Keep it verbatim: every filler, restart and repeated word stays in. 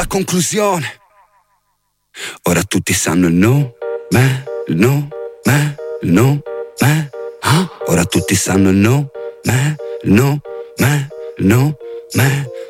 La conclusione. Ora tutti sanno il no, me, il no, me, il no, me. Ah? Ora tutti sanno il no, me, il no, me, il no, me.